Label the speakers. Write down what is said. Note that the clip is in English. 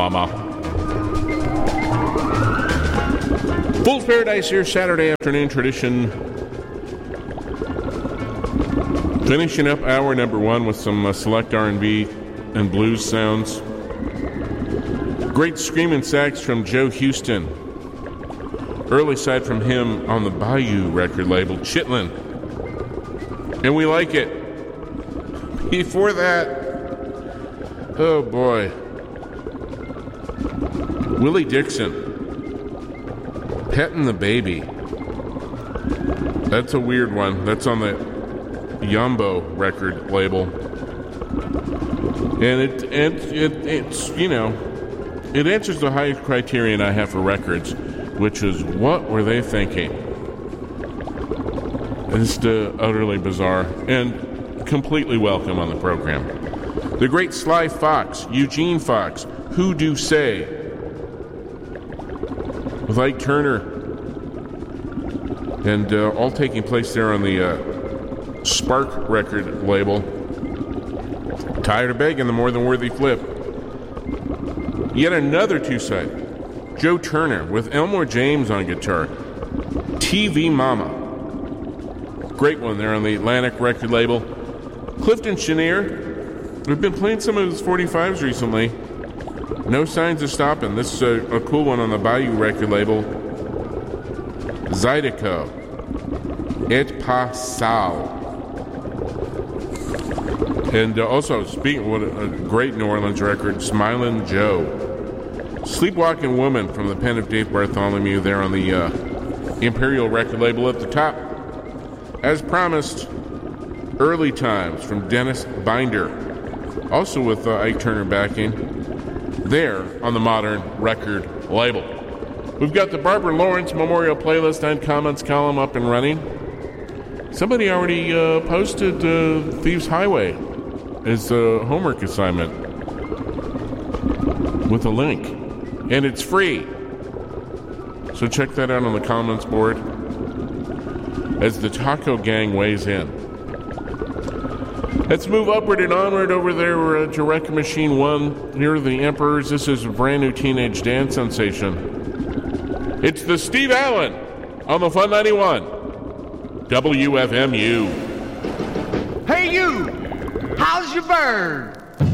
Speaker 1: Mama. Fool's Paradise here, Saturday afternoon tradition. Finishing up hour number one with some select R&B and blues sounds. Great screaming sax from Joe Houston. Early side from him on the Bayou record label, Chitlin. And we like it. Before that, oh boy, Willie Dixon, Pettin' the Baby. That's a weird one. That's on the Yumbo record label. And it's you know, it answers the highest criterion I have for records, which is what were they thinking? It's utterly bizarre and completely welcome on the program. The great Sly Fox, Eugene Fox, Who Do Say, with Ike Turner, and all taking place there on the Spark record label. Tired of Begging, the More Than Worthy Flip. Yet another two-side. Joe Turner with Elmore James on guitar. TV Mama. Great one there on the Atlantic record label. Clifton Chenier. We've been playing some of his 45s recently. No Signs of Stopping. This is a cool one on the Bayou record label. Zydeco. Et pas sal. And also, speaking of what a great New Orleans record, Smilin' Joe. Sleepwalking Woman from the pen of Dave Bartholomew there on the Imperial record label at the top. As promised, Early Times from Dennis Binder. Also with Ike Turner backing. There on the Modern record label. We've got the Barbara Lawrence Memorial Playlist and Comments column up and running. Somebody already posted Thieves Highway as a homework assignment with a link. And it's free. So check that out on the comments board as the Taco Gang weighs in. Let's move upward and onward over there to Wrecking Machine 1 near the Emperors. This is a brand new teenage dance sensation. It's the Steve Allen on the Fun 91 WFMU.
Speaker 2: Hey you! How's your bird?